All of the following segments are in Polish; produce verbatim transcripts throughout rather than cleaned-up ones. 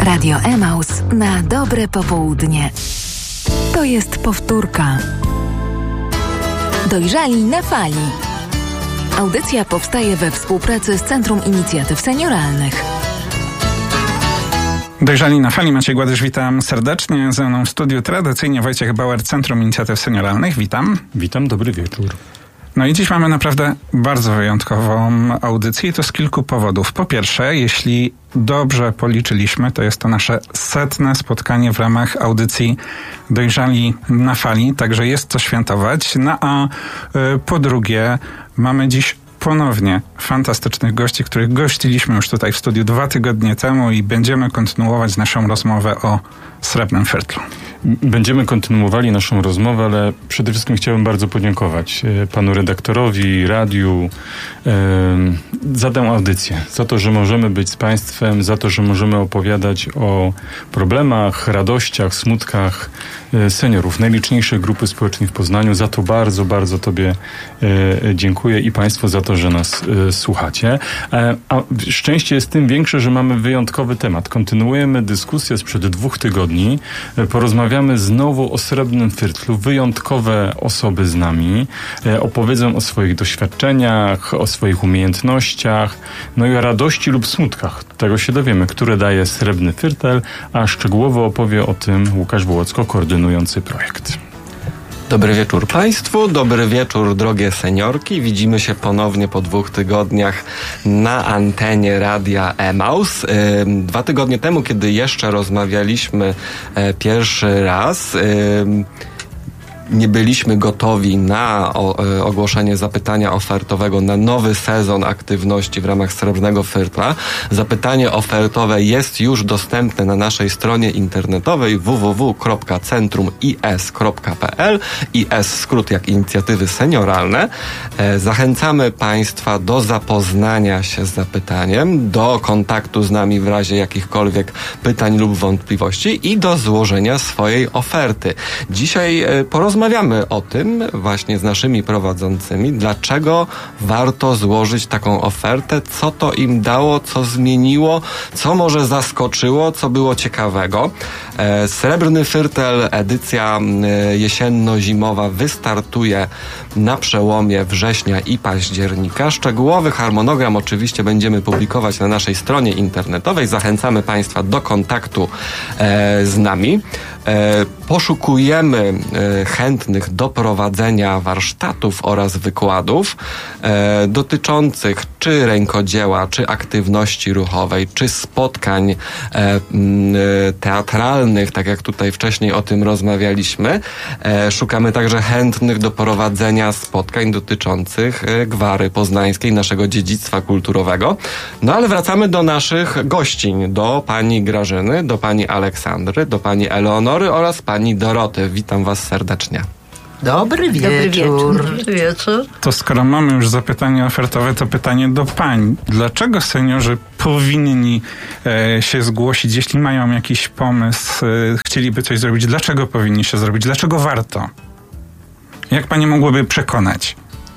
Radio Emaus na dobre popołudnie. To jest powtórka. Dojrzali na fali. Audycja powstaje we współpracy z Centrum Inicjatyw Senioralnych. Dojrzali na fali. Maciej Gładysz, witam serdecznie. Ze mną w studiu tradycyjnie Wojciech Bauer, Centrum Inicjatyw Senioralnych. Witam. Witam, dobry wieczór. No i dziś mamy naprawdę bardzo wyjątkową audycję i to z kilku powodów. Po pierwsze, jeśli dobrze policzyliśmy, to jest to nasze setne spotkanie w ramach audycji Dojrzali na fali, także jest co świętować. No a y, po drugie, mamy dziś ponownie fantastycznych gości, których gościliśmy już tutaj w studiu dwa tygodnie temu i będziemy kontynuować naszą rozmowę o Srebrnym Firtlu. Będziemy kontynuowali naszą rozmowę, ale przede wszystkim chciałbym bardzo podziękować panu redaktorowi, radiu e, za tę audycję, za to, że możemy być z państwem, za to, że możemy opowiadać o problemach, radościach, smutkach seniorów, najliczniejszej grupy społecznej w Poznaniu. Za to bardzo, bardzo tobie e, dziękuję i państwu za to, że nas e, słuchacie. E, a szczęście jest tym większe, że mamy wyjątkowy temat. Kontynuujemy dyskusję sprzed dwóch tygodni. E, porozmawiamy znowu o Srebrnym Firtlu. Wyjątkowe osoby z nami e, opowiedzą o swoich doświadczeniach, o swoich umiejętnościach, no i o radości lub smutkach. Tego się dowiemy, które daje Srebrny Firtel, a szczegółowo opowie o tym Łukasz Wołocko, koordynujący projekt. Dobry wieczór państwu, dobry wieczór drogie seniorki. Widzimy się ponownie po dwóch tygodniach na antenie Radia Emaus. Dwa tygodnie temu, kiedy jeszcze rozmawialiśmy pierwszy raz, nie byliśmy gotowi na o, e, ogłoszenie zapytania ofertowego na nowy sezon aktywności w ramach Srebrnego Firtla. Zapytanie ofertowe jest już dostępne na naszej stronie internetowej w w w kropka centrum i s kropka p l. I S skrót jak inicjatywy senioralne. E, zachęcamy państwa do zapoznania się z zapytaniem, do kontaktu z nami w razie jakichkolwiek pytań lub wątpliwości i do złożenia swojej oferty. Dzisiaj e, porozmawiamy Rozmawiamy o tym właśnie z naszymi prowadzącymi, dlaczego warto złożyć taką ofertę, co to im dało, co zmieniło, co może zaskoczyło, co było ciekawego. E, Srebrny Firtel, edycja e, jesienno-zimowa wystartuje na przełomie września i października. Szczegółowy harmonogram oczywiście będziemy publikować na naszej stronie internetowej. Zachęcamy państwa do kontaktu e, z nami. E, poszukujemy e, chętnych do prowadzenia warsztatów oraz wykładów e, dotyczących czy rękodzieła, czy aktywności ruchowej, czy spotkań e, m, teatralnych, tak jak tutaj wcześniej o tym rozmawialiśmy. E, szukamy także chętnych do prowadzenia spotkań dotyczących e, Gwary Poznańskiej, naszego dziedzictwa kulturowego. No ale wracamy do naszych gościń, do pani Grażyny, do pani Aleksandry, do pani Eleonory oraz pani Doroty. Witam was serdecznie. Dobry wieczór. Dobry wieczór. To skoro mamy już zapytanie ofertowe, to pytanie do pań. Dlaczego seniorzy powinni e, się zgłosić, jeśli mają jakiś pomysł, e, chcieliby coś zrobić? Dlaczego powinni się zrobić? Dlaczego warto? Jak panie mogłyby przekonać?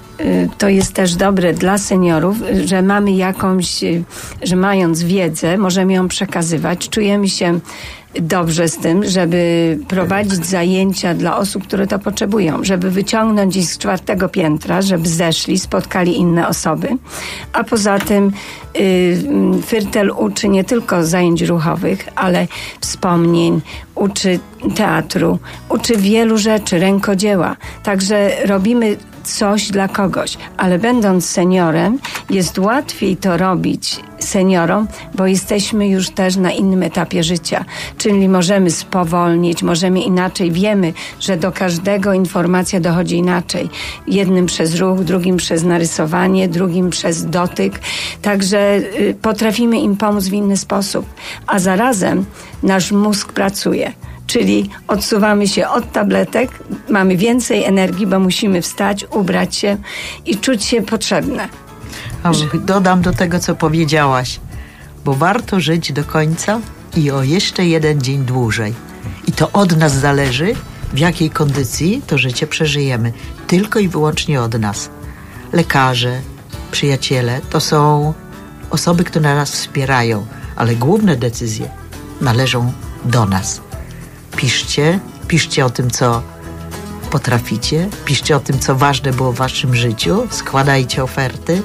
To jest też dobre dla seniorów, że mamy jakąś, że mając wiedzę, możemy ją przekazywać. Czujemy się dobrze z tym, żeby prowadzić zajęcia dla osób, które to potrzebują, żeby wyciągnąć ich z czwartego piętra, żeby zeszli, spotkali inne osoby. A poza tym y, Firtel uczy nie tylko zajęć ruchowych, ale wspomnień, uczy teatru, uczy wielu rzeczy, rękodzieła. Także robimy coś dla kogoś, ale będąc seniorem jest łatwiej to robić seniorom, bo jesteśmy już też na innym etapie życia, czyli możemy spowolnić, możemy inaczej, wiemy, że do każdego informacja dochodzi inaczej. Jednym przez ruch, drugim przez narysowanie, drugim przez dotyk, także y, potrafimy im pomóc w inny sposób, a zarazem nasz mózg pracuje. Czyli odsuwamy się od tabletek, mamy więcej energii, bo musimy wstać, ubrać się i czuć się potrzebne. O, dodam do tego, co powiedziałaś, bo warto żyć do końca i o jeszcze jeden dzień dłużej. I to od nas zależy, w jakiej kondycji to życie przeżyjemy. Tylko i wyłącznie od nas. Lekarze, przyjaciele to są osoby, które nas wspierają, ale główne decyzje należą do nas. Piszcie, piszcie o tym, co potraficie, piszcie o tym, co ważne było w waszym życiu, składajcie oferty.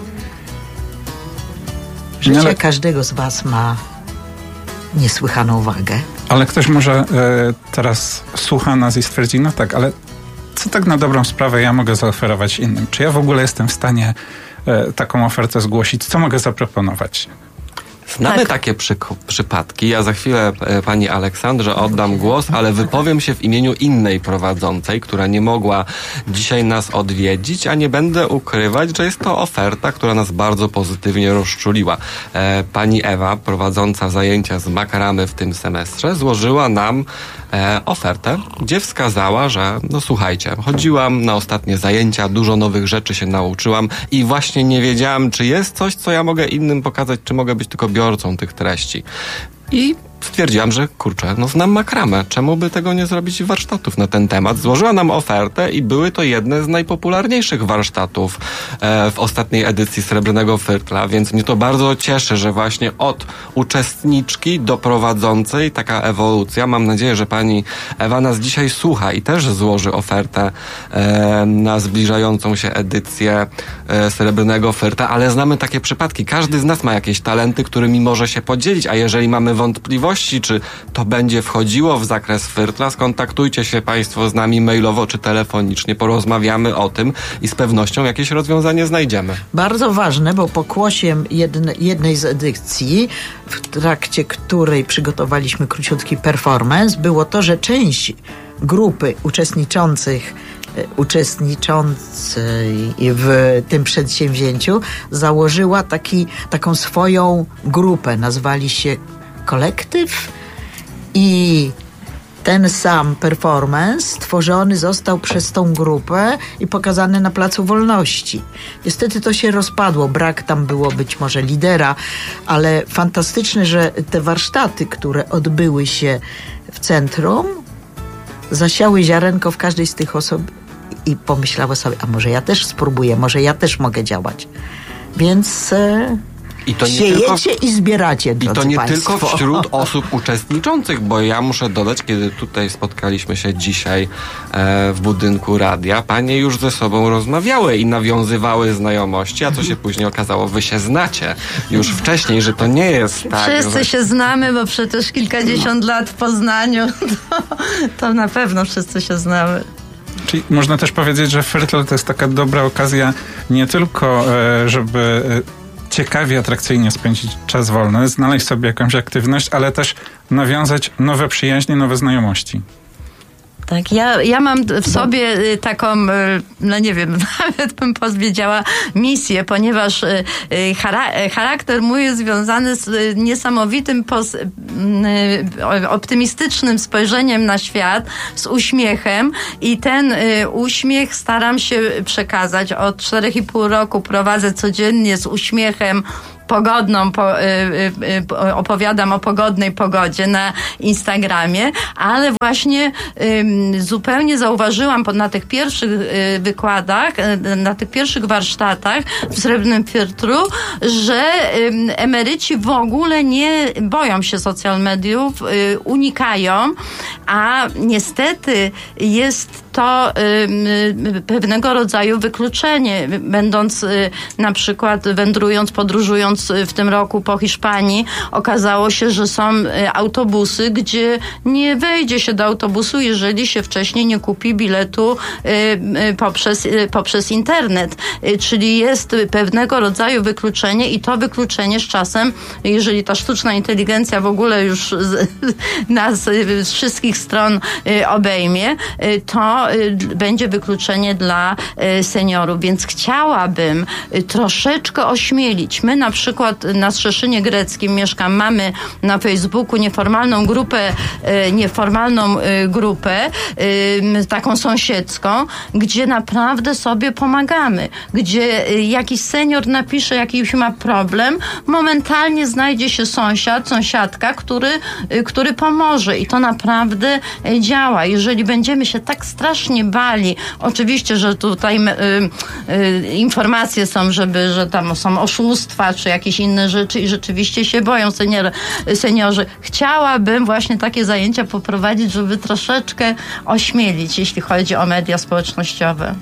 Życie ale... każdego z was ma niesłychaną wagę. Ale ktoś może e, teraz słucha nas i stwierdzi, no tak, ale co tak na dobrą sprawę ja mogę zaoferować innym? Czy ja w ogóle jestem w stanie e, taką ofertę zgłosić? Co mogę zaproponować? Znamy tak. takie przy, przypadki. Ja za chwilę e, pani Aleksandrze oddam głos, ale wypowiem się w imieniu innej prowadzącej, która nie mogła dzisiaj nas odwiedzić, a nie będę ukrywać, że jest to oferta, która nas bardzo pozytywnie rozczuliła. E, pani Ewa, prowadząca zajęcia z makaramy w tym semestrze, złożyła nam e, ofertę, gdzie wskazała, że no słuchajcie, chodziłam na ostatnie zajęcia, dużo nowych rzeczy się nauczyłam i właśnie nie wiedziałam, czy jest coś, co ja mogę innym pokazać, czy mogę być tylko biorcą tych treści. I stwierdziłam, że kurczę, no znam makramę, czemu by tego nie zrobić warsztatów na ten temat? Złożyła nam ofertę i były to jedne z najpopularniejszych warsztatów e, w ostatniej edycji Srebrnego Fyrtla, więc mnie to bardzo cieszy, że właśnie od uczestniczki do prowadzącej taka ewolucja. Mam nadzieję, że pani Ewa nas dzisiaj słucha i też złoży ofertę e, na zbliżającą się edycję e, Srebrnego Fyrtla, ale znamy takie przypadki. Każdy z nas ma jakieś talenty, którymi może się podzielić, a jeżeli mamy wątpliwości, czy to będzie wchodziło w zakres Fyrtla, skontaktujcie się państwo z nami mailowo czy telefonicznie, porozmawiamy o tym i z pewnością jakieś rozwiązanie znajdziemy. Bardzo ważne, bo pokłosiem jedne, jednej z edycji, w trakcie której przygotowaliśmy króciutki performance, było to, że część grupy uczestniczących uczestniczącej w tym przedsięwzięciu założyła taki, taką swoją grupę. Nazwali się Kolektyw i ten sam performance stworzony został przez tą grupę i pokazany na Placu Wolności. Niestety to się rozpadło, brak tam było być może lidera, ale fantastyczne, że te warsztaty, które odbyły się w centrum, zasiały ziarenko w każdej z tych osób i pomyślały sobie, a może ja też spróbuję, może ja też mogę działać. Więc e, I to nie siejecie tylko, i zbieracie, drodzy I to nie państwo. tylko wśród osób uczestniczących, bo ja muszę dodać, kiedy tutaj spotkaliśmy się dzisiaj e, w budynku radia, panie już ze sobą rozmawiały i nawiązywały znajomości, a co się później okazało, wy się znacie już wcześniej, że to nie jest tak. Wszyscy że... się znamy, bo przecież kilkadziesiąt lat w Poznaniu, to, to na pewno wszyscy się znamy. Czyli można też powiedzieć, że Fyrtl to jest taka dobra okazja nie tylko, żeby ciekawie, atrakcyjnie spędzić czas wolny, znaleźć sobie jakąś aktywność, ale też nawiązać nowe przyjaźnie, nowe znajomości. Tak, ja, ja mam w sobie taką, no nie wiem, nawet bym powiedziała misję, ponieważ charakter mój jest związany z niesamowitym optymistycznym spojrzeniem na świat, z uśmiechem i ten uśmiech staram się przekazać. Od czterech i pół roku prowadzę codziennie z uśmiechem pogodną, po, y, y, opowiadam o pogodnej pogodzie na Instagramie, ale właśnie y, zupełnie zauważyłam na tych pierwszych y, wykładach, y, na tych pierwszych warsztatach w Srebrnym Fyrtlu, że y, emeryci w ogóle nie boją się social mediów, y, unikają, a niestety jest to y, y, pewnego rodzaju wykluczenie, będąc y, na przykład wędrując, podróżując w tym roku po Hiszpanii, okazało się, że są autobusy, gdzie nie wejdzie się do autobusu, jeżeli się wcześniej nie kupi biletu poprzez, poprzez internet. Czyli jest pewnego rodzaju wykluczenie i to wykluczenie z czasem, jeżeli ta sztuczna inteligencja w ogóle już nas z wszystkich stron obejmie, to będzie wykluczenie dla seniorów. Więc chciałabym troszeczkę ośmielić. My na przykład na Strzeszynie Greckim mieszkam, mamy na Facebooku nieformalną grupę, nieformalną grupę, taką sąsiedzką, gdzie naprawdę sobie pomagamy, gdzie jakiś senior napisze, jakiś ma problem, momentalnie znajdzie się sąsiad, sąsiadka, który, który pomoże i to naprawdę działa. Jeżeli będziemy się tak strasznie strasznie bali. Oczywiście, że tutaj y, y, informacje są, żeby, że tam są oszustwa, czy jakieś inne rzeczy i rzeczywiście się boją senior, seniorzy. Chciałabym właśnie takie zajęcia poprowadzić, żeby troszeczkę ośmielić, jeśli chodzi o media społecznościowe.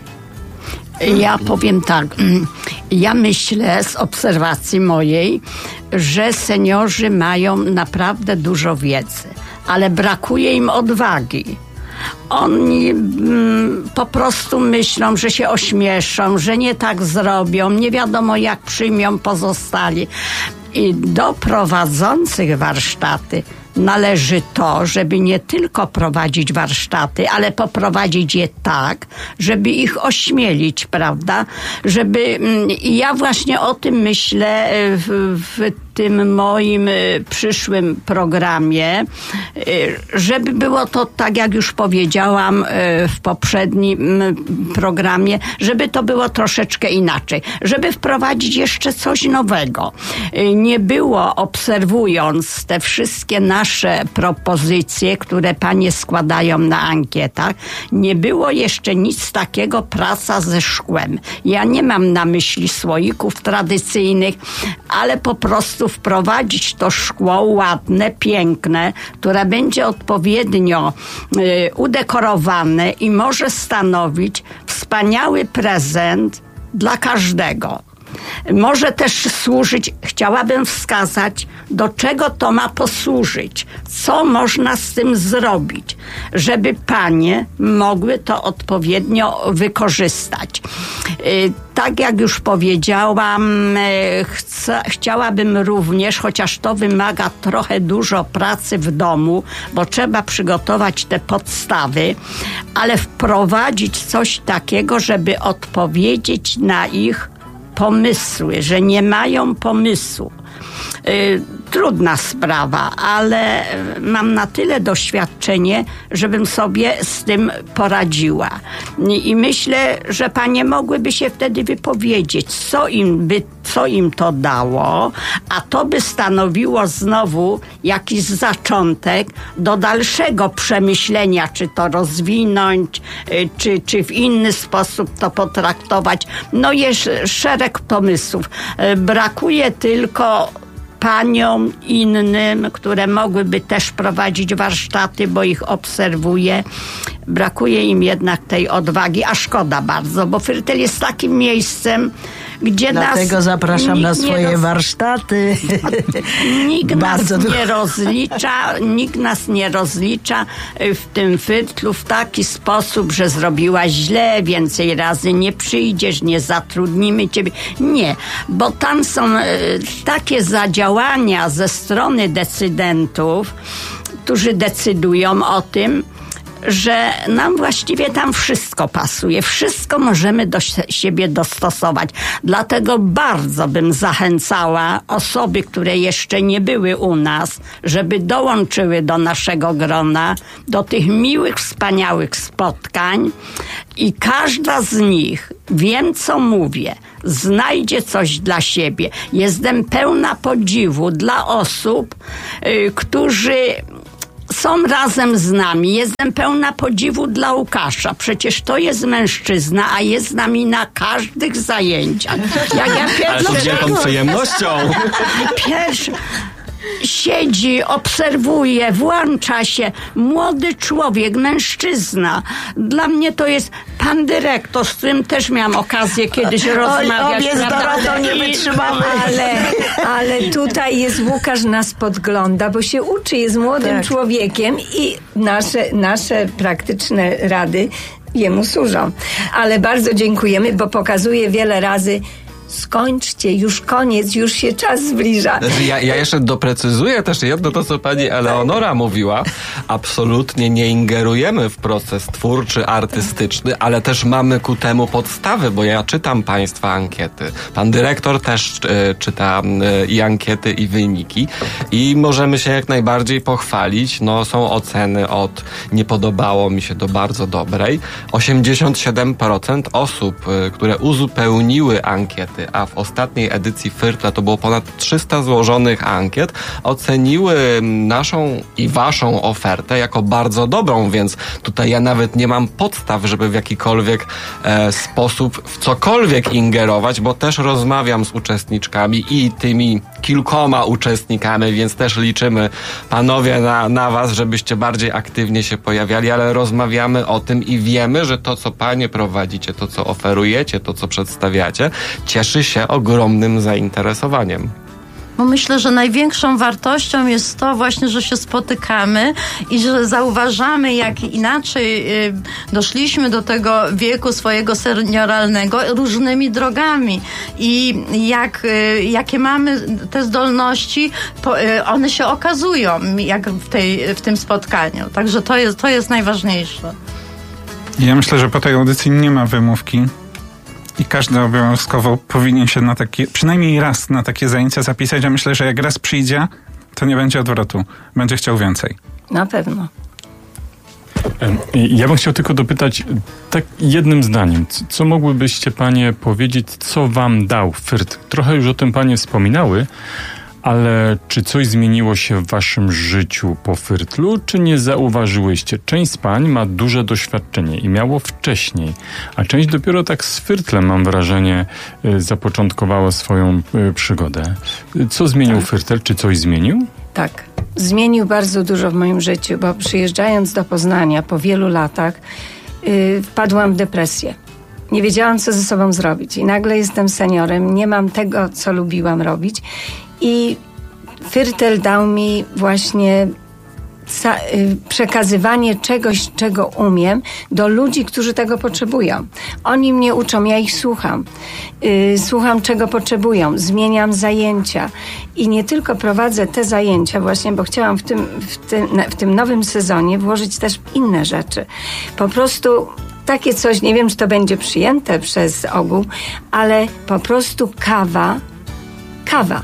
Ja powiem tak, ja myślę z obserwacji mojej, że seniorzy mają naprawdę dużo wiedzy, ale brakuje im odwagi. Oni mm, po prostu myślą, że się ośmieszą, że nie tak zrobią, nie wiadomo jak przyjmą pozostali. I do prowadzących warsztaty należy to, żeby nie tylko prowadzić warsztaty, ale poprowadzić je tak, żeby ich ośmielić, prawda? Żeby, i ja właśnie o tym myślę w, w tym moim przyszłym programie, żeby było to, tak jak już powiedziałam w poprzednim programie, żeby to było troszeczkę inaczej, żeby wprowadzić jeszcze coś nowego. Nie było, obserwując te wszystkie nasze propozycje, które panie składają na ankietach, nie było jeszcze nic takiego praca ze szkłem. Ja nie mam na myśli słoików tradycyjnych, ale po prostu wprowadzić to szkło ładne, piękne, które będzie odpowiednio y, udekorowane i może stanowić wspaniały prezent dla każdego. Może też służyć, chciałabym wskazać, do czego to ma posłużyć, co można z tym zrobić, żeby panie mogły to odpowiednio wykorzystać. Tak jak już powiedziałam, chcę, chciałabym również, chociaż to wymaga trochę dużo pracy w domu, bo trzeba przygotować te podstawy, ale wprowadzić coś takiego, żeby odpowiedzieć na ich pomysły, że nie mają pomysłu. Y, trudna sprawa, ale mam na tyle doświadczenie, żebym sobie z tym poradziła. I, i myślę, że panie mogłyby się wtedy wypowiedzieć, co im by, co im to dało, a to by stanowiło znowu jakiś zaczątek do dalszego przemyślenia, czy to rozwinąć, y, czy, czy w inny sposób to potraktować. No jest szereg pomysłów. Y, brakuje tylko paniom innym, które mogłyby też prowadzić warsztaty, bo ich obserwuję. Brakuje im jednak tej odwagi, a szkoda bardzo, bo Frytel jest takim miejscem, gdzie nas... Dlatego zapraszam na swoje roz... warsztaty. Nikt nas nie rozlicza, nikt nas nie rozlicza w tym Frytlu w taki sposób, że zrobiłaś źle, więcej razy nie przyjdziesz, nie zatrudnimy ciebie. Nie, bo tam są takie zadziałania ze strony decydentów, którzy decydują o tym, że nam właściwie tam wszystko pasuje. Wszystko możemy do siebie dostosować. Dlatego bardzo bym zachęcała osoby, które jeszcze nie były u nas, żeby dołączyły do naszego grona, do tych miłych, wspaniałych spotkań i każda z nich, wiem co mówię, znajdzie coś dla siebie. Jestem pełna podziwu dla osób, yy, którzy są razem z nami. Jestem pełna podziwu dla Łukasza. Przecież to jest mężczyzna, a jest z nami na każdych zajęciach. Jak ja Ale to z wielką przyjemnością. Pierwszy siedzi, obserwuje, włącza się. Młody człowiek, mężczyzna. Dla mnie to jest pan dyrektor, z którym też miałam okazję kiedyś rozmawiać. Obie z Dorotą nie wytrzymamy. Ale, ale tutaj jest Łukasz, nas podgląda, bo się uczy, jest młodym tak. człowiekiem i nasze, nasze praktyczne rady jemu służą. Ale bardzo dziękujemy, bo pokazuje wiele razy, skończcie, już koniec, już się czas zbliża. Ja, ja jeszcze doprecyzuję też jedno to, co pani Eleonora mówiła. Absolutnie nie ingerujemy w proces twórczy, artystyczny, ale też mamy ku temu podstawy, bo ja czytam państwa ankiety. Pan dyrektor też e, czyta e, i ankiety, i wyniki i możemy się jak najbardziej pochwalić. No, są oceny od nie podobało mi się do bardzo dobrej. osiemdziesiąt siedem procent osób, e, które uzupełniły ankiety, ankiety, a w ostatniej edycji Fyrtla to było ponad trzysta złożonych ankiet, oceniły naszą i waszą ofertę jako bardzo dobrą, więc tutaj ja nawet nie mam podstaw, żeby w jakikolwiek e, sposób w cokolwiek ingerować, bo też rozmawiam z uczestniczkami i tymi kilkoma uczestnikami, więc też liczymy, panowie, na, na was, żebyście bardziej aktywnie się pojawiali, ale rozmawiamy o tym i wiemy, że to, co panie prowadzicie, to, co oferujecie, to, co przedstawiacie, cieszy się ogromnym zainteresowaniem. Bo myślę, że największą wartością jest to właśnie, że się spotykamy i że zauważamy, jak inaczej doszliśmy do tego wieku swojego senioralnego różnymi drogami i jak, jakie mamy te zdolności, one się okazują jak w, tej, w tym spotkaniu. Także to jest, to jest najważniejsze. Ja myślę, że po tej audycji nie ma wymówki. I każdy obowiązkowo powinien się na takie, przynajmniej raz na takie zajęcia zapisać. Ja myślę, że jak raz przyjdzie, to nie będzie odwrotu. Będzie chciał więcej. Na pewno. Ja bym chciał tylko dopytać tak jednym zdaniem. Co mogłybyście panie powiedzieć, co wam dał Fyrt? Trochę już o tym panie wspominały, ale czy coś zmieniło się w waszym życiu po Fyrtlu, czy nie zauważyłyście? Część z pań ma duże doświadczenie i miało wcześniej, a część dopiero tak z Fyrtlem, mam wrażenie, zapoczątkowała swoją przygodę. Co zmienił tak. Fyrtel? Czy coś zmienił? Tak. Zmienił bardzo dużo w moim życiu, bo przyjeżdżając do Poznania po wielu latach yy, wpadłam w depresję. Nie wiedziałam, co ze sobą zrobić i nagle jestem seniorem, nie mam tego, co lubiłam robić. I Fyrtel dał mi właśnie ca- przekazywanie czegoś, czego umiem, do ludzi, którzy tego potrzebują. Oni mnie uczą, ja ich słucham. Yy, słucham, czego potrzebują. Zmieniam zajęcia. I nie tylko prowadzę te zajęcia właśnie, bo chciałam w tym, w tym, w tym nowym sezonie włożyć też inne rzeczy. Po prostu takie coś, nie wiem, czy to będzie przyjęte przez ogół, ale po prostu kawa, kawa.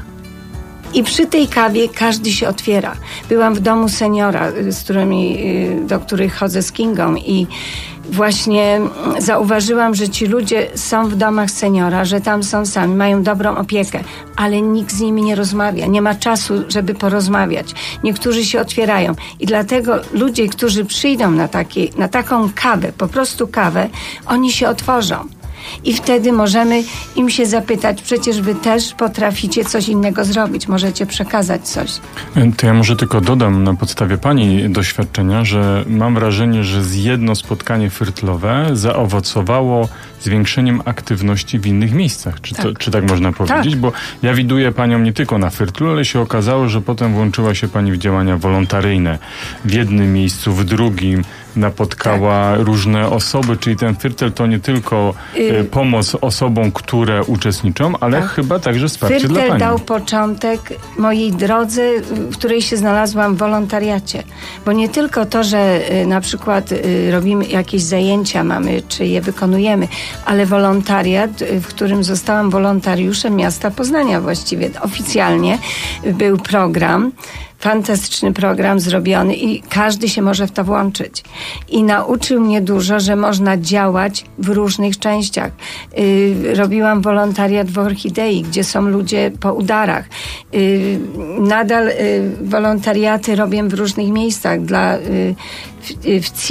I przy tej kawie każdy się otwiera. Byłam w domu seniora, z którymi, do których chodzę z Kingą i właśnie zauważyłam, że ci ludzie są w domach seniora, że tam są sami, mają dobrą opiekę, ale nikt z nimi nie rozmawia, nie ma czasu, żeby porozmawiać. Niektórzy się otwierają i dlatego ludzie, którzy przyjdą na, taki, na taką kawę, po prostu kawę, oni się otworzą. I wtedy możemy im się zapytać, przecież wy też potraficie coś innego zrobić, możecie przekazać coś. To ja może tylko dodam na podstawie pani doświadczenia, że mam wrażenie, że z jedno spotkanie fyrtlowe zaowocowało zwiększeniem aktywności w innych miejscach. Czy, tak. To, czy tak można powiedzieć? Tak. Bo ja widuję panią nie tylko na Fyrtlu, ale się okazało, że potem włączyła się pani w działania wolontaryjne. W jednym miejscu, w drugim napotkała tak. różne osoby, czyli ten Fyrtel to nie tylko y- pomoc osobom, które uczestniczą, ale tak. chyba także wsparcie Fyrtel dla pani. dał początek mojej drodze, w której się znalazłam w wolontariacie. Bo nie tylko to, że y, na przykład y, robimy jakieś zajęcia, mamy, czy je wykonujemy, ale wolontariat, y, w którym zostałam wolontariuszem miasta Poznania właściwie. Oficjalnie był program, fantastyczny program zrobiony i każdy się może w to włączyć. I nauczył mnie dużo, że można działać w różnych częściach. Yy, robiłam wolontariat w Orchidei, gdzie są ludzie po udarach. Yy, nadal yy, wolontariaty robię w różnych miejscach. Dla, yy, w, w